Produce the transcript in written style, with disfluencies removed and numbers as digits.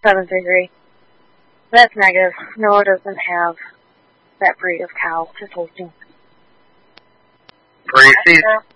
7th degree. That's negative. Noah doesn't have that breed of cow. Just hosting. Reese's?